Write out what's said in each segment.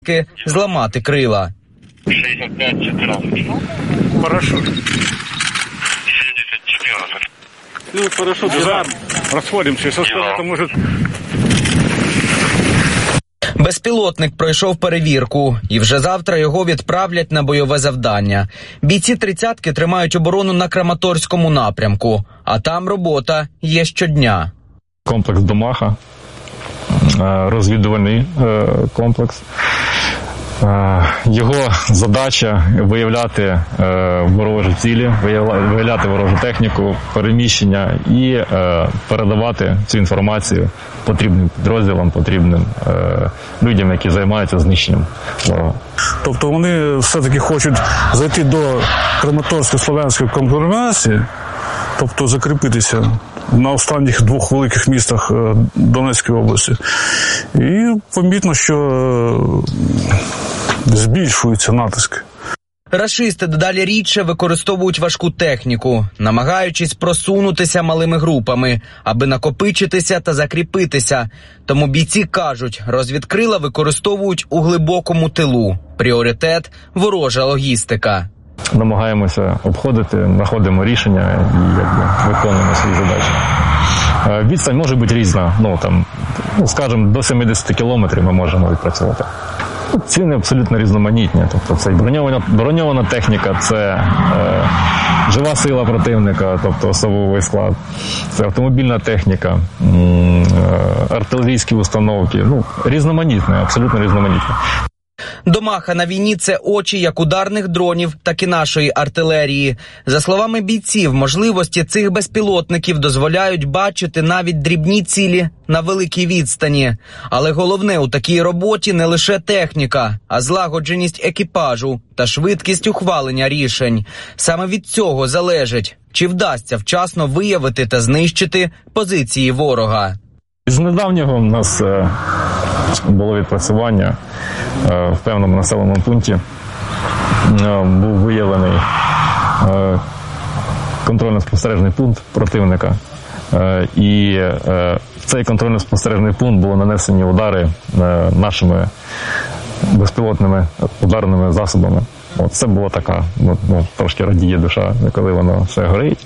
зламати крила. 65-14. Парашют. 70-14. Ну, парашют, расходимся, если что, это может... Безпілотник пройшов перевірку, і вже завтра його відправлять на бойове завдання. Бійці «30-ки» тримають оборону на Краматорському напрямку, а там робота є щодня. Комплекс «Домаха», розвідувальний комплекс. Його задача – виявляти ворожі цілі, виявляти ворожу техніку, переміщення і передавати цю інформацію потрібним підрозділам, потрібним людям, які займаються знищенням ворога. Тобто вони все-таки хочуть зайти до Краматорсько-Слов'янської конгломерації, тобто закріпитися на останніх двох великих містах Донецької області. І помітно, що збільшується натиск. Рашисти дедалі рідше використовують важку техніку, намагаючись просунутися малими групами, аби накопичитися та закріпитися. Тому бійці кажуть, розвідкрила використовують у глибокому тилу. Пріоритет – ворожа логістика. Намагаємося обходити, знаходимо рішення і виконуємо свої задачі. Відстань може бути різна, скажімо, до 70 кілометрів ми можемо відпрацювати. Ціни абсолютно різноманітні, тобто це броньована техніка, це жива сила противника, тобто особовий склад, це автомобільна техніка, артилерійські установки, різноманітне, абсолютно різноманітне. «Домаха» на війні – це очі як ударних дронів, так і нашої артилерії. За словами бійців, можливості цих безпілотників дозволяють бачити навіть дрібні цілі на великій відстані. Але головне у такій роботі не лише техніка, а злагодженість екіпажу та швидкість ухвалення рішень. Саме від цього залежить, чи вдасться вчасно виявити та знищити позиції ворога. З недавнього в нас було відпрацювання в певному населеному пункті. Був виявлений контрольно-спостережний пункт противника. І в цей контрольно-спостережний пункт було нанесені удари нашими безпілотними ударними засобами. Це було така, трошки радіє душа, коли воно все горить.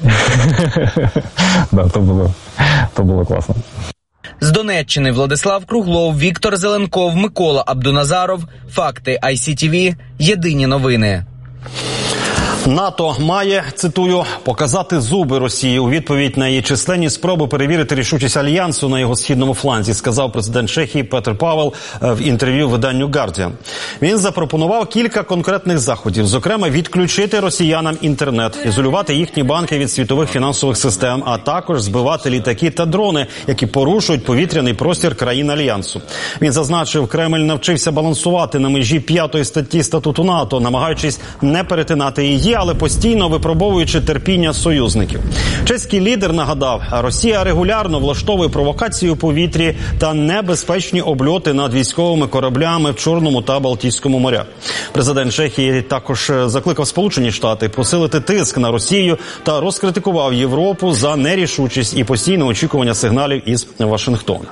То було класно. З Донеччини Владислав Круглов, Віктор Зеленков, Микола Абдуназаров. Факти ICTV. Єдині новини. НАТО має, цитую, показати зуби Росії у відповідь на її численні спроби перевірити рішучість Альянсу на його східному фланзі, сказав президент Чехії Петр Павел в інтерв'ю виданню Guardian. Він запропонував кілька конкретних заходів, зокрема відключити росіянам інтернет, ізолювати їхні банки від світових фінансових систем, а також збивати літаки та дрони, які порушують повітряний простір країн Альянсу. Він зазначив, Кремль навчився балансувати на межі 5-ї статті Статуту НАТО, намагаючись не перетинати її, але постійно випробовуючи терпіння союзників. Чеський лідер нагадав, Росія регулярно влаштовує провокації у повітрі та небезпечні обльоти над військовими кораблями в Чорному та Балтійському морях. Президент Чехії також закликав Сполучені Штати посилити тиск на Росію та розкритикував Європу за нерішучість і постійне очікування сигналів із Вашингтона.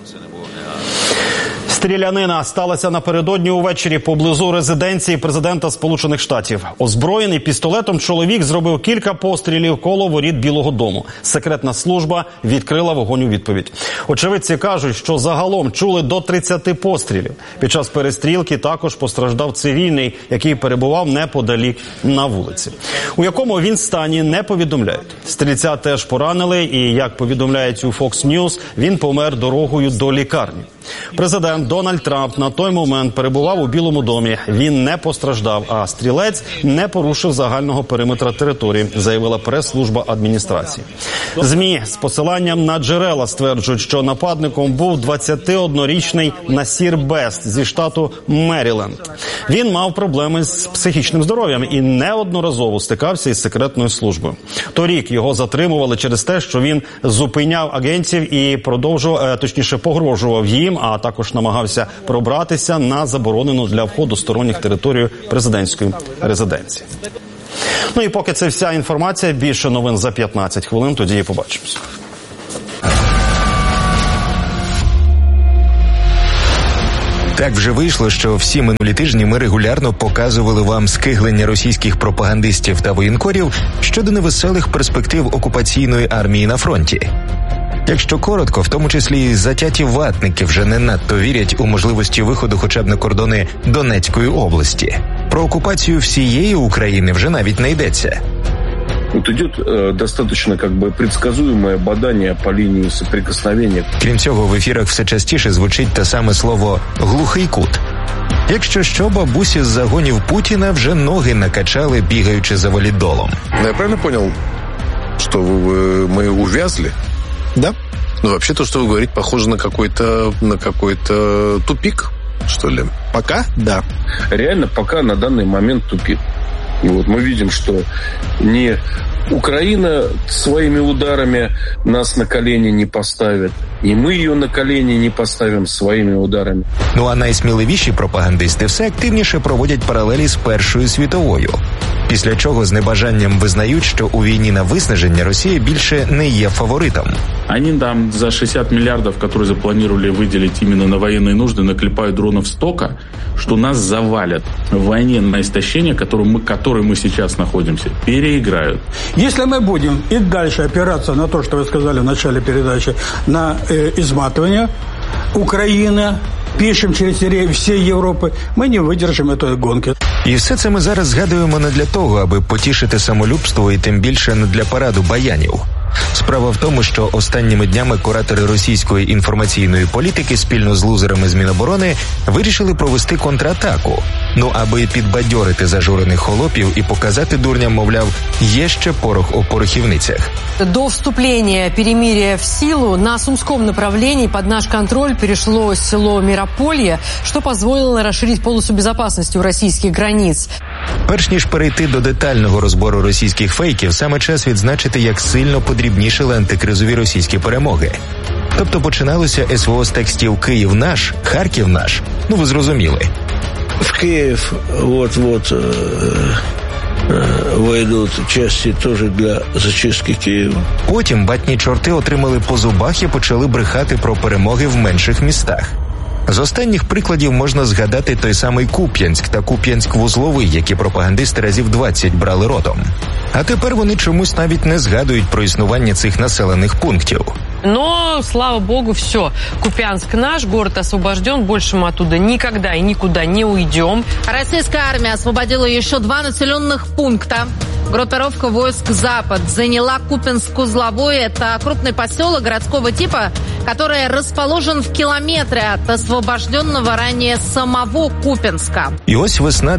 Стрілянина сталася напередодні увечері поблизу резиденції президента Сполучених Штатів. Озброєний пістолетом чоловік зробив кілька пострілів коло воріт Білого дому. Секретна служба відкрила вогонь у відповідь. Очевидці кажуть, що загалом чули до 30 пострілів. Під час перестрілки також постраждав цивільний, який перебував неподалік на вулиці. У якому він стані, не повідомляють. Стрільця теж поранили і, як повідомляють у Fox News, він помер дорогою до лікарні. Президент Дональд Трамп на той момент перебував у Білому домі. Він не постраждав, а стрілець не порушив загального периметра території, заявила прес-служба адміністрації. ЗМІ з посиланням на джерела стверджують, що нападником був 21-річний Насір Бест зі штату Меріленд. Він мав проблеми з психічним здоров'ям і неодноразово стикався із секретною службою. Торік його затримували через те, що він зупиняв агентів і погрожував їм, а також намагався пробратися на заборонену для входу сторонніх територію президентської резиденції. Ну і поки це вся інформація, більше новин за 15 хвилин, тоді і побачимось. Так вже вийшло, що всі минулі тижні ми регулярно показували вам скиглення російських пропагандистів та воєнкорів щодо невеселих перспектив окупаційної армії на фронті. Якщо коротко, в тому числі і затяті ватники вже не надто вірять у можливості виходу хоча б на кордони Донецької області. Про окупацію всієї України вже навіть не йдеться. Вот идет достаточно предсказуемое бадание по линии соприкосновения. Крім цього, в ефірах все частіше звучить те саме слово «глухий кут». Якщо що, бабусі з загонів Путіна вже ноги накачали, бігаючи за валідолом. Я правильно понял, что мы увязли? Да. Ну, вообще, то, что вы говорите, похоже на какой-то тупик, что ли? Пока? Да. Реально, пока на данный момент тупик. И вот мы видим, что не Украина своими ударами нас на колени не поставит, и мы ее на колени не поставим своими ударами. Ну а найсміливіші пропагандисти все активніше проводять паралелі з Першою світовою. Після чого з небажанням визнають, що у війні на виснаження Росія більше не є фаворитом. Они там за 60 миллиардов, которые запланировали выделить именно на военные нужды, наклепают дронов столько, что нас завалят в войне на истощение, которой мы сейчас находимся, переиграют. Если мы будем и дальше опираться на то, что вы сказали в начале передачи, на изматывание Украины, пишем через всей Европы, мы не выдержим этой гонки. І все це ми зараз згадуємо не для того, аби потішити самолюбство і тим більше не для параду баянів. Справа в тому, що останніми днями куратори російської інформаційної політики спільно з лузерами з Міноборони вирішили провести контратаку. Ну, аби підбадьорити зажурених холопів і показати дурням, мовляв, є ще порох у порохівницях. До вступления перемирия в силу на Сумском направлении под наш контроль перешло село Мирополье, что позволило расширить полосу безопасности у российских границ. Перш ніж перейти до детального розбору російських фейків, саме час відзначити, як сильно подрібнішили антикризові російські перемоги. Тобто починалося СВО з текстів «Київ наш», «Харків наш». Ну, ви зрозуміли. В Киев вот-вот войдут части тоже для зачистки Києва. Потім батні чорти отримали по зубах і почали брехати про перемоги в менших містах. З останніх прикладів можна згадати той самий Куп'янськ та Куп'янськ-Вузловий, які пропагандисти разів 20 брали ротом. А тепер вони чомусь навіть не згадують про існування цих населених пунктів. Но, слава богу, все. Купянск наш, город освобожден, больше мы оттуда никогда и никуда не уйдем. Российская армия освободила еще 2 населенных пункта. Группировка войск «Запад» заняла Купянск-Узловой. Это крупный поселок городского типа, который расположен в километре от освобожденного ранее самого Купянска. І ось весна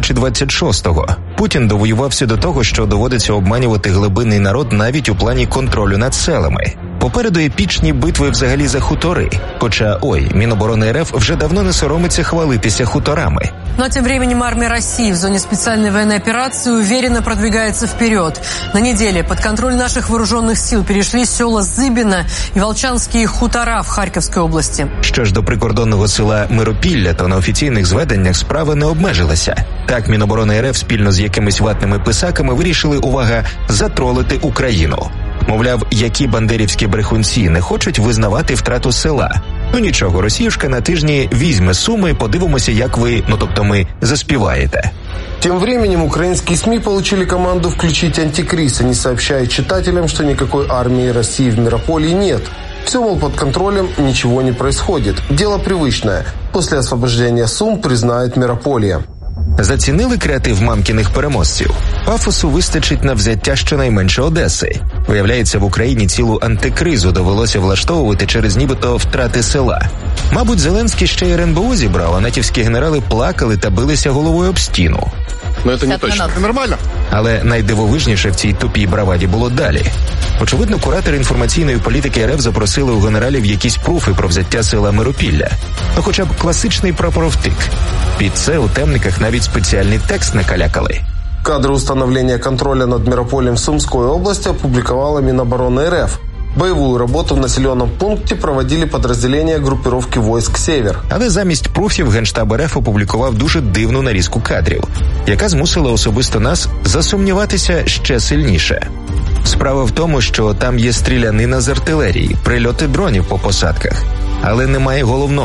2026-го. Путін довоювався до того, що доводиться обманювати глибинний народ навіть у плані контролю над селами. Попереду епічні битви взагалі за хутори. Хоча, Міноборони РФ вже давно не соромиться хвалитися хуторами. Но тем временем армия России в зоне специальной военной операции уверенно продвигается вперед. На неделе под контроль наших вооруженных сил перешли села Зыбино и Волчанские хутора в Харьковской области. Що ж до прикордонного села Миропілля, то на офіційних зведеннях справа не обмежилася. Так Міноборони РФ спільно з якимись ватними писаками вирішили, увага, затролити Україну. Мовляв, які бандерівські брехунці не хочуть визнавати втрату села. Ну нічого, Росіюшка на тижні візьме Суми, подивимося, як ви, ми, заспіваєте. Тем временем украинские СМИ получили команду включить антикриз. Они сообщают читателям, что никакой армии России в Мирополье нет. Все, мол, под контролем, ничего не происходит. Дело привычное. После освобождения Сум признают Мирополье. Зацінили креатив мамкіних переможців? Пафосу вистачить на взяття щонайменше Одеси. Виявляється, в Україні цілу антикризу довелося влаштовувати через нібито втрати села. Мабуть, Зеленський ще й РНБО зібрав, а натівські генерали плакали та билися головою об стіну. Ну, це не точно. Це нормально. Але найдивовижніше в цій тупій браваді було далі. Очевидно, куратори інформаційної політики РФ запросили у генералів якісь пруфи про взяття села Миропілля. Ну, хоча б класичний прапоровтик. Під це у темниках навіть спеціальний текст накалякали. Кадры установления контроля над Мирополем в Сумской области опубликовала Минобороны РФ. Бойову роботу в населеному пункті проводили підрозділення групировки войск «Север». Але замість пруфів Генштаб РФ опублікував дуже дивну нарізку кадрів, яка змусила особисто нас засумніватися ще сильніше. Справа в тому, що там є стрілянина з артилерії, прильоти дронів по посадках. Але немає головного –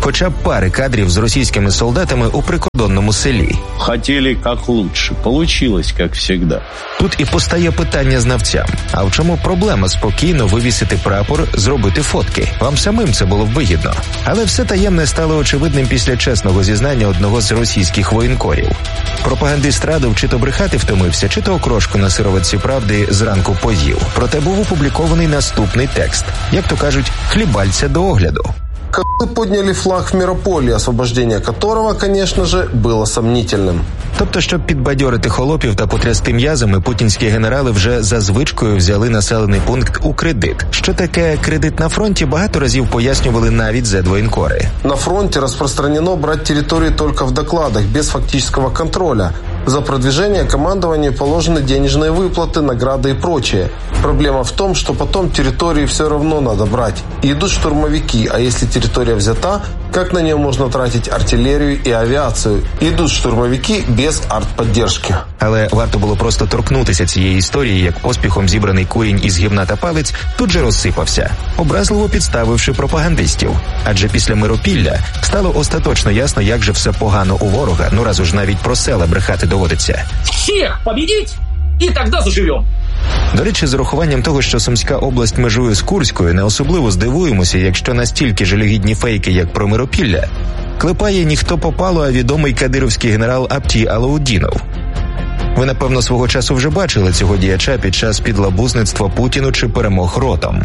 хоча б пари кадрів з російськими солдатами у прикордонному селі. Хотіли як лучше, получилось як завжди. Тут і постає питання знавцям. А в чому проблема спокійно вивісити прапор, зробити фотки? Вам самим це було б вигідно. Але все таємне стало очевидним після чесного зізнання одного з російських воєнкорів. Пропагандист Радов чи то брехати втомився, чи то окрошку на сироватці правди зранку поїв. Проте був опублікований наступний текст. Як то кажуть, хлібальця до огляду. Козлы подняли флаг в Мирополе, освобождение которого, конечно же, было сомнительным. Тобто, щоб підбадьорити холопів та потрясти м'язами, путінські генерали вже за звичкою взяли населений пункт у кредит. Що таке кредит на фронті, багато разів пояснювали навіть зедвоєнкори. На фронте распространено брать территории только в докладах, без фактического контроля. За продвижение командованию положены денежные выплаты, награды и прочее. Проблема в том, что потом территории все равно надо брать. И идут штурмовики, а если территория взята, как на нее можно тратить артиллерию и авиацию? Идут штурмовики без артподдержки. Але варто було просто торкнутися цієї історії, як поспіхом зібраний курінь із гівна та палець тут же розсипався, образливо підставивши пропагандистів. Адже після Миропілля стало остаточно ясно, як же все погано у ворога, ну раз уж навіть про села брехати доводиться. Всіх победить, і тоді заживемо. До речі, з урахуванням того, що Сумська область межує з Курською, не особливо здивуємося, якщо настільки жалюгідні фейки, як про Миропілля, клепає ніхто попало, а відомий кадировський генерал Апті Алаудінов. Ви, напевно, свого часу вже бачили цього діяча під час підлабузництва Путіну чи перемог ротом.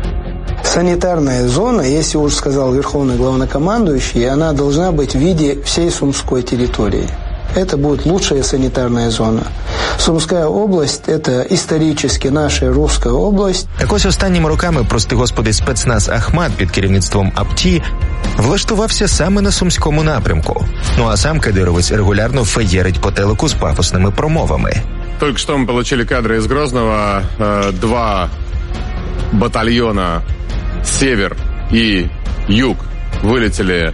Санитарная зона, если уж сказал верховный главнокомандующий, она должна быть в виде всей Сумской территории. Это будет лучшая санитарная зона. Сумская область – это исторически наша русская область. Так ось останніми роками, прости господи, спецназ Ахмат під керівництвом Апті влаштувався саме на Сумському напрямку. Ну а сам кадировець регулярно феєрить по телеку з пафосними промовами. Только что мы получили кадры из Грозного. 2 батальона «Север» и «Юг» вылетели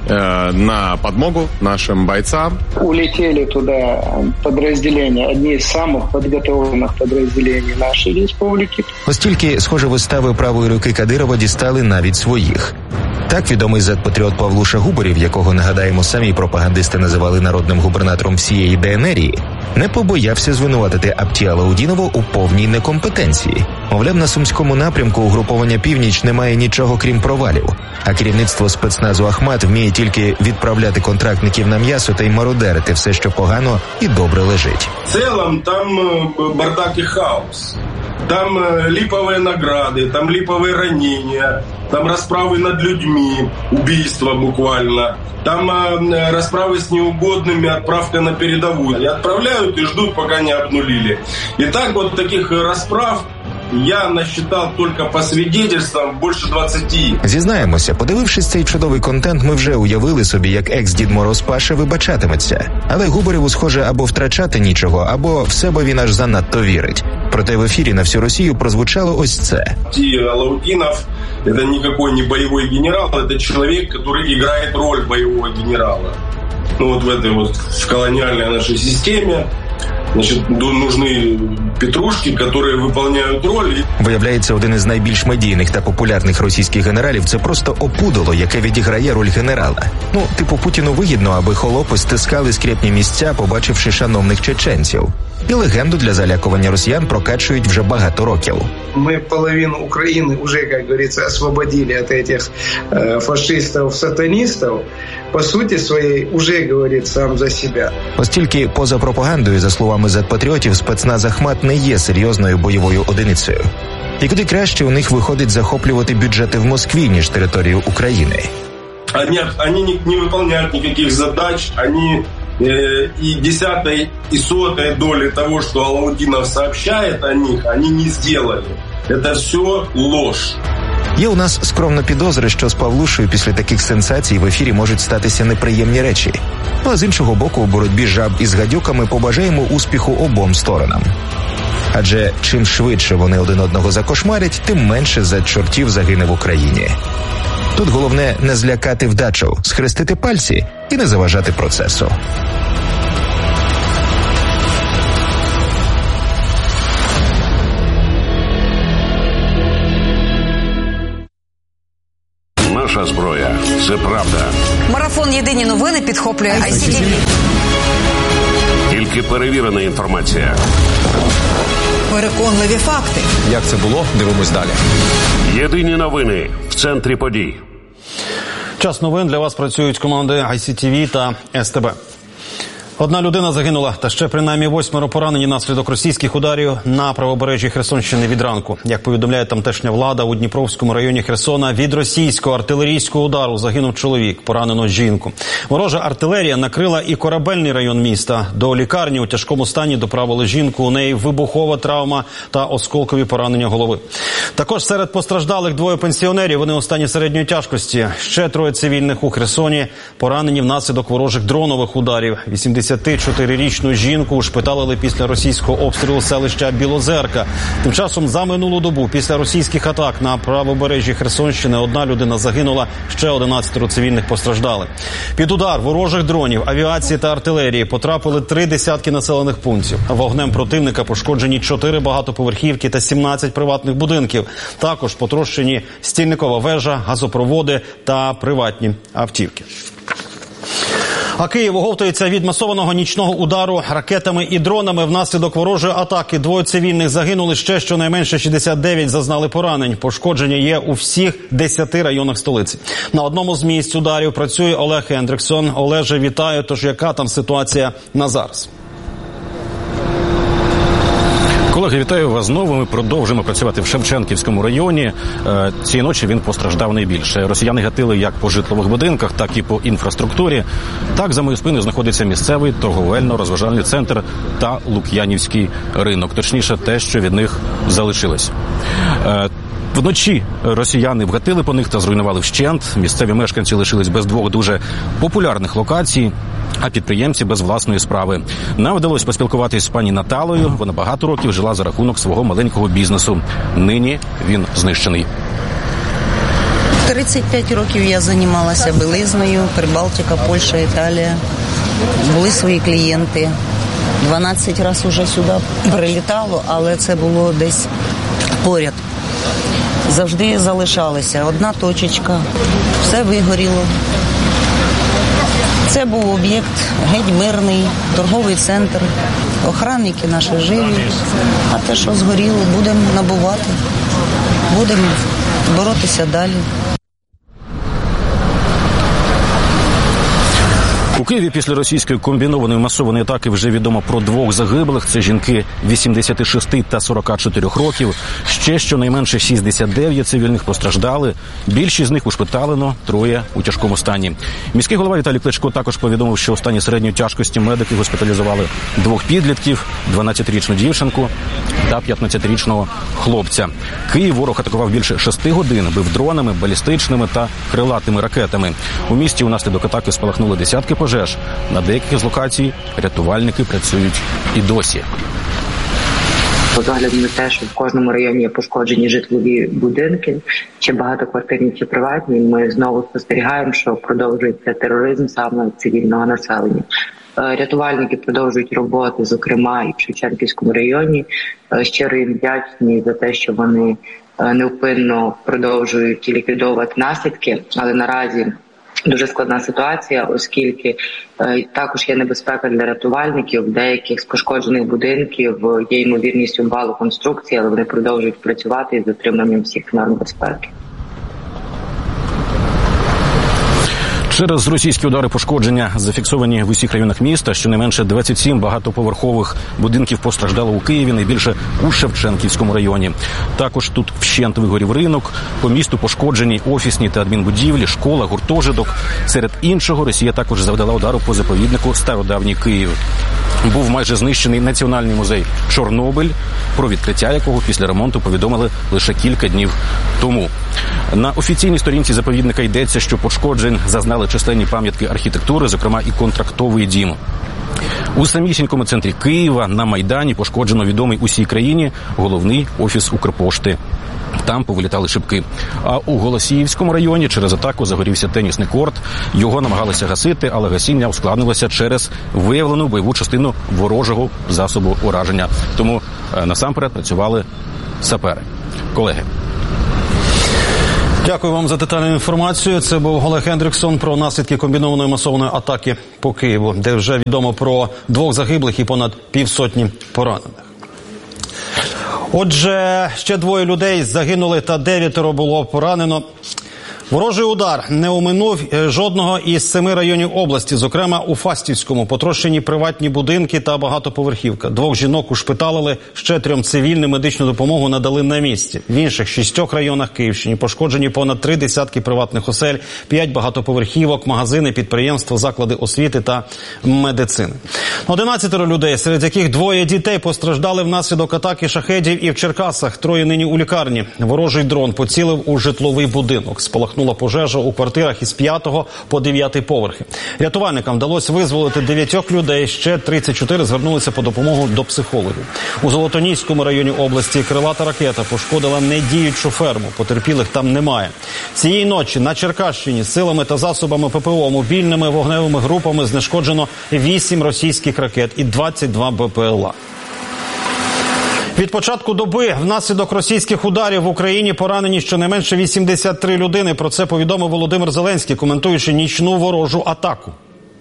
на подмогу нашим бойцам. Улетели туда подразделения, одни из самых подготовленных подразделений нашей республики. Ось тільки, схоже, вистави правої руки Кадирова дістали навіть своїх. Так, відомий зет-патріот Павлуша Губарів, якого, нагадаємо, самі пропагандисти називали народним губернатором всієї ДНРії, не побоявся звинуватити Апті Алаудінова у повній некомпетенції. Мовляв, на Сумському напрямку угруповання «Північ» не має нічого крім провалів, а керівництво спецназу Ахмат вміє тільки відправляти контрактників на м'ясо та й мародерити все, що погано і добре лежить. В целом там бардак и хаос. Там липовые награды, там липовые ранения, там расправы над людьми, убийства буквально. Там расправы с неугодными, отправка на передовую. И отправляют и ждут, пока не обнулили. И так вот таких расправ я насчитав тільки по свідетельствам більше 20. Зізнаємося, подивившись цей чудовий контент, ми вже уявили собі, як екс-Дід Мороз Паша вибачатиметься. Але Губарєву, схоже, або втрачати нічого, або в себе він аж занадто вірить. Проте в ефірі на всю Росію прозвучало ось це. Алаудинов – це ніякий не бойовий генерал, це чоловік, який грає роль бойового генерала. Ну от в этой вот в колониальной нашей системе. Значить, нужны петрушки, які виконують роль. Виявляється, один із найбільш медійних та популярних російських генералів – це просто опудало, яке відіграє роль генерала. Ну, типу, Путіну вигідно, аби холопи стискали скрєпні місця, побачивши шановних чеченців. І легенду для залякування росіян прокачують вже багато років. Ми половину України вже, як говориться, освободили від цих фашистів-сатаністів. По суті своєї, вже говорить сам за себе. Ось тільки поза пропагандою, за словами зет-патріотів, спецназ Ахмат не є серйозною бойовою одиницею. І куди краще у них виходить захоплювати бюджети в Москві, ніж територію України. Они не выполняют никаких задач, они и 10-й, и 100-й доли того, что Алаудинов сообщает о них, они не сделали. Это все ложь. Є у нас скромна підозра, що з Павлушею після таких сенсацій в ефірі можуть статися неприємні речі. Ну а з іншого боку, у боротьбі жаб із гадюками побажаємо успіху обом сторонам. Адже чим швидше вони один одного закошмарять, тим менше зет-чортів загине в Україні. Тут головне не злякати вдачу, схрестити пальці і не заважати процесу. Наша зброя – це правда. Марафон «Єдині новини» підхоплює ICTV. Тільки перевірена інформація. Переконливі факти. Як це було? Дивимось далі. Єдині новини в центрі подій. Час новин. Для вас працюють команди ICTV та СТБ. Одна людина загинула, та ще принаймні 8 поранені наслідок російських ударів на правобережжі Херсонщини від ранку. Як повідомляє тамтешня влада, у Дніпровському районі Херсона від російського артилерійського удару загинув чоловік, поранено жінку. Ворожа артилерія накрила і корабельний район міста. До лікарні у тяжкому стані доправили жінку, у неї вибухова травма та осколкові поранення голови. Також серед постраждалих 2 пенсіонерів, вони у стані середньої тяжкості. Ще 3 цивільних у Херсоні поранені внаслідок ворожих дронових ударів. 84-річну жінку ушпиталили після російського обстрілу селища Білозерка. Тим часом за минулу добу після російських атак на правобережжі Херсонщини 1 людина загинула, ще 11 цивільних постраждали. Під удар ворожих дронів, авіації та артилерії потрапили 3 десятки населених пунктів. Вогнем противника пошкоджені 4 багатоповерхівки та 17 приватних будинків. Також потрощені стільникова вежа, газопроводи та приватні автівки. А Київ оговтується від масованого нічного удару ракетами і дронами. Внаслідок ворожої атаки 2 цивільних загинули, ще щонайменше 69 зазнали поранень. Пошкодження є у всіх 10 районах столиці. На одному з місць ударів працює Олег Хендриксон. Олеже, вітаю. Тож яка там ситуація на зараз? Колеги, вітаю вас знову. Ми продовжуємо працювати в Шевченківському районі. Цієї ночі він постраждав найбільше. Росіяни гатили як по житлових будинках, так і по інфраструктурі. Так, за моєю спиною знаходиться місцевий торговельно-розважальний центр та Лук'янівський ринок. Точніше, те, що від них залишилось. Вночі росіяни вгатили по них та зруйнували вщент. Місцеві мешканці лишились без 2 дуже популярних локацій, а підприємці без власної справи. Нам вдалося поспілкуватись з пані Наталою. Вона багато років жила за рахунок свого маленького бізнесу. Нині він знищений. 35 років я займалася білизною, Прибалтика, Польща, Італія. Були свої клієнти. 12 разів уже сюди прилітало, але це було десь поряд. Завжди залишалися. 1 точечка. Все вигоріло. Це був об'єкт геть мирний, торговий центр. Охранники наші живі. А те, що згоріло, будемо набувати. Будемо боротися далі. У Києві після російської комбінованої масованої атаки вже відомо про 2 загиблих. Це жінки 86 та 44 років. Ще щонайменше 69 цивільних постраждали. Більшість з них ушпиталено, 3 у тяжкому стані. Міський голова Віталій Кличко також повідомив, що у стані середньої тяжкості медики госпіталізували 2 підлітків, 12-річну дівчинку та 15-річного хлопця. Київ ворог атакував більше 6 годин, бив дронами, балістичними та крилатими ракетами. У місті унаслідок атаки спалахнули десятки пожеж. На деяких з локацій рятувальники працюють і досі. З огляду на те, що в кожному районі є пошкоджені житлові будинки, чи багатоквартирні, чи приватні, ми знову спостерігаємо, що продовжується тероризм саме цивільного населення. Рятувальники продовжують роботи, зокрема і в Шевченківському районі. Щиро їм вдячні за те, що вони невпинно продовжують ліквідовувати наслідки, але наразі дуже складна ситуація, оскільки також є небезпека для рятувальників. Деяких з пошкоджених будинків є ймовірність обвалу конструкції, але вони продовжують працювати із дотриманням всіх норм безпеки. Через російські удари пошкодження зафіксовані в усіх районах міста. Щонайменше 27 багатоповерхових будинків постраждало у Києві, найбільше у Шевченківському районі. Також тут вщент вигорів ринок, по місту пошкоджені офісні та адмінбудівлі, школа, гуртожиток. Серед іншого, Росія також завдала удару по заповіднику Стародавній Київ. Був майже знищений Національний музей Чорнобиль, про відкриття якого після ремонту повідомили лише кілька днів тому. На офіційній сторінці заповідника йдеться, що пошкоджень зазнали численні пам'ятки архітектури, зокрема і контрактовий дім. У самісінькому центрі Києва на Майдані пошкоджено відомий усій країні головний офіс Укрпошти. Там повилітали шибки. А у Голосіївському районі через атаку загорівся тенісний корт. Його намагалися гасити, але гасіння ускладнилося через виявлену бойову частину ворожого засобу ураження. Тому насамперед працювали сапери. Колеги. Дякую вам за детальну інформацію. Це був Олег Хендриксон про наслідки комбінованої масованої атаки по Києву, де вже відомо про 2 загиблих і понад півсотні поранених. Отже, ще 2 людей загинули та 9 було поранено. Ворожий удар не оминув жодного із 7 районів області, зокрема у Фастівському. Потрощені приватні будинки та багатоповерхівка. 2 жінок ушпиталили, ще 3 цивільним медичну допомогу надали на місці. В інших 6 районах Київщини пошкоджені понад 3 десятки приватних осель, 5 багатоповерхівок, магазини, підприємства, заклади освіти та медицини. 11 людей, серед яких 2 дітей, постраждали внаслідок атаки шахедів і в Черкасах. 3 нині у лікарні. Ворожий дрон поцілив у житловий будинок. Спалахнула пожежа у квартирах із 5 по 9 поверхи. Рятувальникам вдалося визволити 9 людей, ще 34 звернулися по допомогу до психологів. У Золотоніському районі області крилата ракета пошкодила недіючу ферму. Потерпілих там немає. Цієї ночі на Черкащині силами та засобами ППО, мобільними вогневими групами знешкоджено 8 російських ракет і 22 БПЛА. Від початку доби внаслідок російських ударів в Україні поранені щонайменше 83 людини. Про це повідомив Володимир Зеленський, коментуючи нічну ворожу атаку.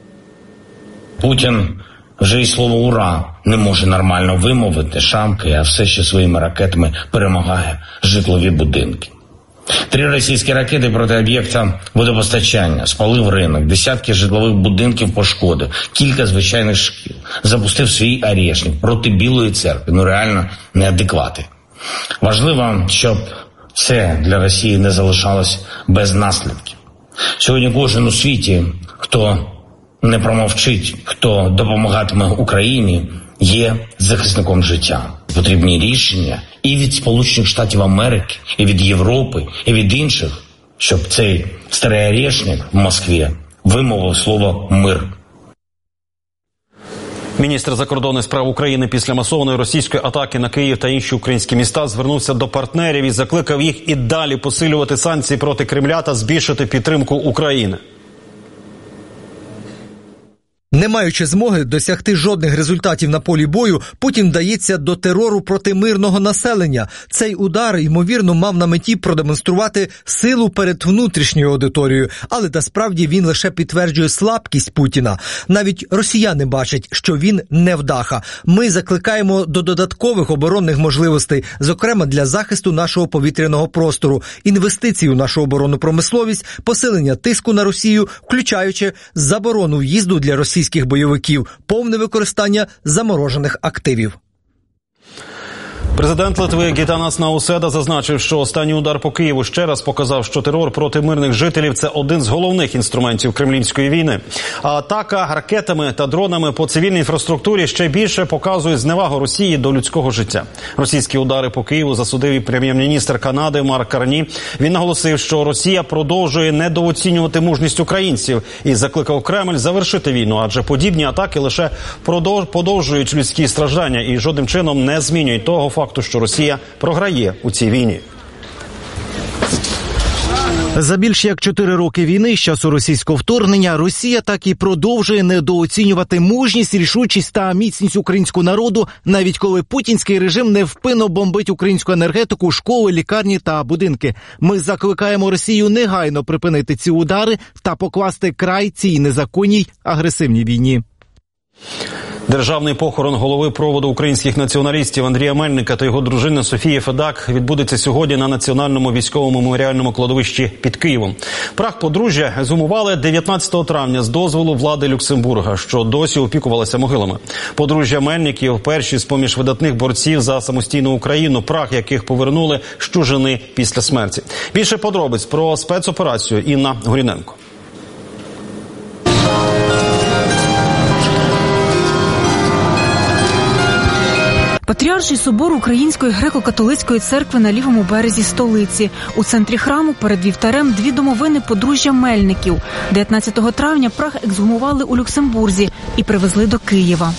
Путін вже й слово «ура» не може нормально вимовити, шамкає, а все ще своїми ракетами перемагає житлові будинки. 3 російські ракети проти об'єкта водопостачання, спалив ринок, десятки житлових будинків пошкодив, кілька звичайних шкіл, запустив свій арешник проти Білої церкви, реально неадеквати. Важливо, щоб це для Росії не залишалось без наслідків. Сьогодні кожен у світі, хто не промовчить, хто допомагатиме Україні, є захисником життя. Потрібні рішення і від Сполучених Штатів Америки, і від Європи, і від інших, щоб цей старий арешник в Москві вимовив слово «мир». Міністр закордонних справ України після масованої російської атаки на Київ та інші українські міста звернувся до партнерів і закликав їх і далі посилювати санкції проти Кремля та збільшити підтримку України. Не маючи змоги досягти жодних результатів на полі бою, Путін вдається до терору проти мирного населення. Цей удар, ймовірно, мав на меті продемонструвати силу перед внутрішньою аудиторією, але насправді він лише підтверджує слабкість Путіна. Навіть росіяни бачать, що він невдаха. Ми закликаємо до додаткових оборонних можливостей, зокрема для захисту нашого повітряного простору, інвестицій у нашу оборонну промисловість, посилення тиску на Росію, включаючи заборону в'їзду для російських бойовиків, повне використання заморожених активів. Президент Литви Гітанас Науседа зазначив, що останній удар по Києву ще раз показав, що терор проти мирних жителів – це один з головних інструментів кремлівської війни. А атака ракетами та дронами по цивільній інфраструктурі ще більше показує зневагу Росії до людського життя. Російські удари по Києву засудив і прем'єр-міністр Канади Марк Карні. Він наголосив, що Росія продовжує недооцінювати мужність українців і закликав Кремль завершити війну, адже подібні атаки лише подовжують людські страждання і жодним чином не змінюють того факту, що Росія програє у цій війні. За більш як 4 роки війни з часу російського вторгнення Росія так і продовжує недооцінювати мужність, рішучість та міцність українського народу, навіть коли путінський режим невпинно бомбить українську енергетику, школи, лікарні та будинки. Ми закликаємо Росію негайно припинити ці удари та покласти край цій незаконній агресивній війні. Державний похорон голови проводу українських націоналістів Андрія Мельника та його дружини Софії Федак відбудеться сьогодні на Національному військовому меморіальному кладовищі під Києвом. Прах подружжя ексгумували 19 травня з дозволу влади Люксембурга, що досі опікувалася могилами. Подружжя Мельників – перші з-поміж видатних борців за самостійну Україну, прах яких повернули з чужини після смерті. Більше подробиць про спецоперацію Інна Горіненко. Патріарший собор Української греко-католицької церкви на лівому березі столиці. У центрі храму перед вівтарем 2 домовини подружжя Мельників. 19 травня прах ексгумували у Люксембурзі і привезли до Києва.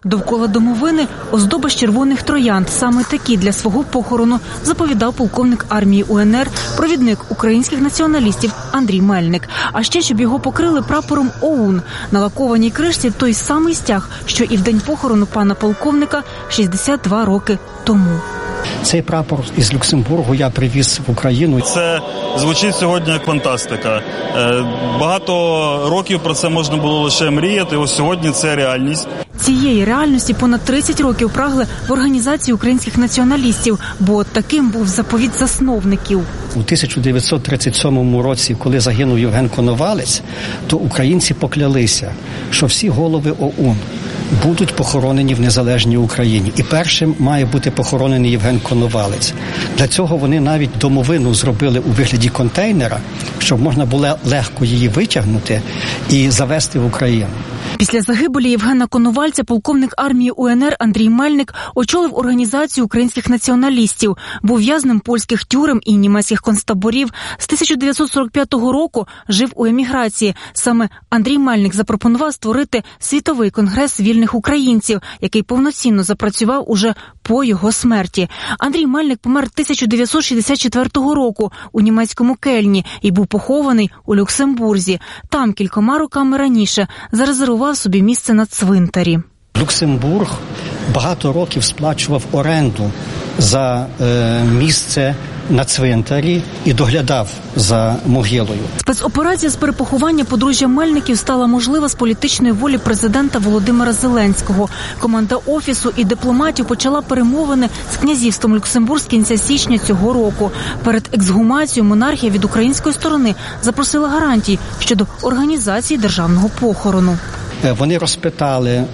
Довкола домовини оздоба з червоних троянд. Саме такі для свого похорону заповідав полковник армії УНР, провідник українських націоналістів Андрій Мельник. А ще, щоб його покрили прапором ОУН. На лакованій кришці той самий стяг, що і в день похорону пана полковника 62 роки тому. Цей прапор із Люксембургу я привіз в Україну. Це звучить сьогодні як фантастика. Багато років про це можна було лише мріяти, ось сьогодні це реальність. Цієї реальності понад 30 років прагли в Організації українських націоналістів, бо таким був заповіт засновників. У 1937 році, коли загинув Євген Коновалець, то українці поклялися, що всі голови ОУН будуть похоронені в незалежній Україні. І першим має бути похоронений Євген Коновалець. Для цього вони навіть домовину зробили у вигляді контейнера, щоб можна було легко її витягнути і завезти в Україну. Після загибелі Євгена Коновальця полковник армії УНР Андрій Мельник очолив Організацію українських націоналістів, був в'язнем польських тюрем і німецьких концтаборів. З 1945 року жив у еміграції. Саме Андрій Мельник запропонував створити Світовий конгрес вільних українців, який повноцінно запрацював уже по його смерті. Андрій Мельник помер 1964 року у німецькому Кельні і був похований у Люксембурзі. Там кількома роками раніше зарезервував собі місце на цвинтарі. Люксембург багато років сплачував оренду за місце на цвинтарі і доглядав за могилою. Спецоперація з перепоховання подружжя Мельників стала можлива з політичної волі президента Володимира Зеленського. Команда Офісу і дипломатів почала перемовини з князівством Люксембург з кінця січня цього року. Перед ексгумацією монархія від української сторони запросила гарантій щодо організації державного похорону. Вони розпитали,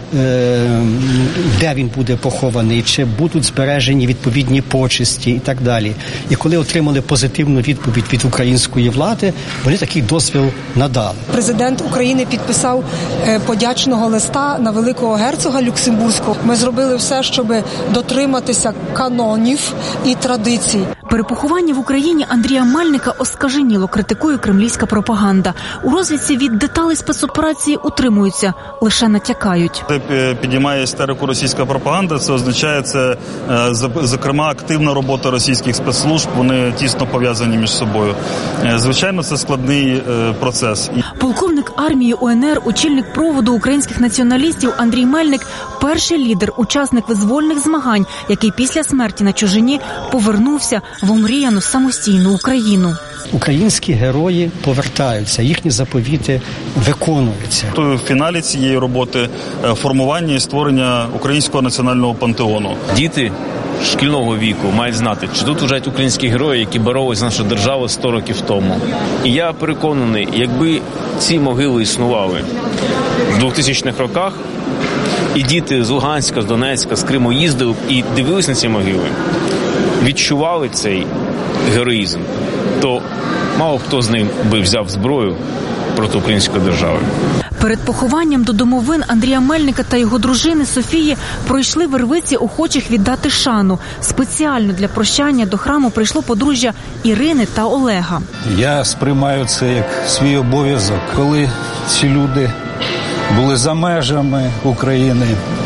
де він буде похований, чи будуть збережені відповідні почесті і так далі. І коли отримали позитивну відповідь від української влади, вони такий дозвіл надали. Президент України підписав подячного листа на великого герцога Люксембурзького. Ми зробили все, щоб дотриматися канонів і традицій. Перепоховання в Україні Андрія Мельника оскаженіло критикує кремлівська пропаганда. У розвідці від деталей спецоперації утримуються, лише натякають. Підіймає істерику російська пропаганда, це означає, це, зокрема, активна робота російських спецслужб, вони тісно пов'язані між собою. Звичайно, це складний процес. Полковник армії УНР, очільник проводу українських націоналістів Андрій Мельник – перший лідер, учасник визвольних змагань, який після смерті на чужині повернувся в омріяну самостійну Україну. Українські герої повертаються, їхні заповіти виконуються. В фіналі цієї роботи формування і створення українського національного пантеону. Діти шкільного віку мають знати, чи тут лежать українські герої, які боролись за нашу державу 100 років тому. І я переконаний, якби ці могили існували в 2000-х роках, і діти з Луганська, з Донецька, з Криму їздили і дивились на ці могили, відчували цей героїзм, то мало хто з ним би взяв зброю проти української держави. Перед похованням до домовин Андрія Мельника та його дружини Софії пройшли вервиці охочих віддати шану. Спеціально для прощання до храму прийшло подружжя Ірини та Олега. Я сприймаю це як свій обов'язок. Коли ці люди були за межами України,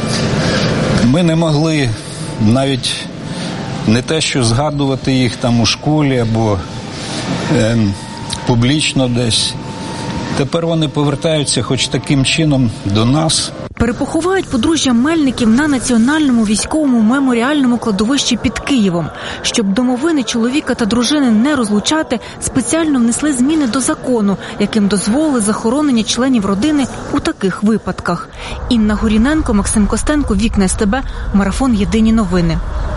ми не могли навіть не те, що згадувати їх там у школі або публічно десь. Тепер вони повертаються хоч таким чином до нас. Перепоховають подружжя Мельників на Національному військовому меморіальному кладовищі під Києвом. Щоб домовини чоловіка та дружини не розлучати, спеціально внесли зміни до закону, яким дозволили захоронення членів родини у таких випадках. Інна Горіненко, Максим Костенко, Вікна СТБ, Марафон Єдині новини.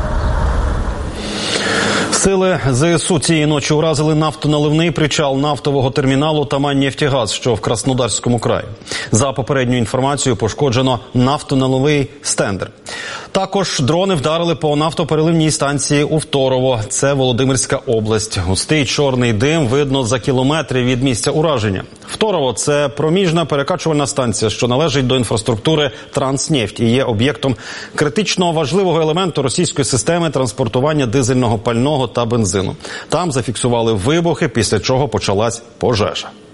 Сили ЗСУ цієї ночі уразили нафтоналивний причал нафтового терміналу «Тамань-Нефтегаз», що в Краснодарському краї. За попередньою інформацією, пошкоджено нафтоналивний стендер. Також дрони вдарили по нафтопереливній станції у Второво. Це Володимирська область. Густий чорний дим видно за кілометри від місця ураження. Второво – це проміжна перекачувальна станція, що належить до інфраструктури «Транснефть» і є об'єктом критично важливого елементу російської системи транспортування дизельного пального та бензину. Там зафіксували вибухи, після чого почалась пожежа.